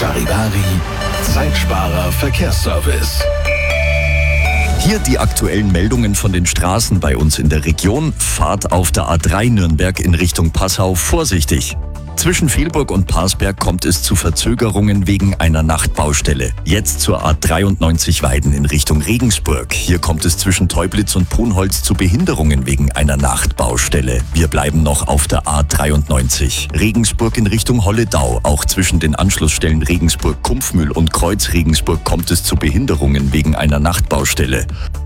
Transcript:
Charivari, Zeitsparer Verkehrsservice. Hier die aktuellen Meldungen von den Straßen bei uns in der Region. Fahrt auf der A3 Nürnberg in Richtung Passau vorsichtig. Zwischen Velburg und Parsberg kommt es zu Verzögerungen wegen einer Nachtbaustelle. Jetzt zur A93 Weiden in Richtung Regensburg. Hier kommt es zwischen Teublitz und Punholz zu Behinderungen wegen einer Nachtbaustelle. Wir bleiben noch auf der A93. Regensburg in Richtung Holledau. Auch zwischen den Anschlussstellen Regensburg-Kumpfmühl und Kreuz Regensburg kommt es zu Behinderungen wegen einer Nachtbaustelle.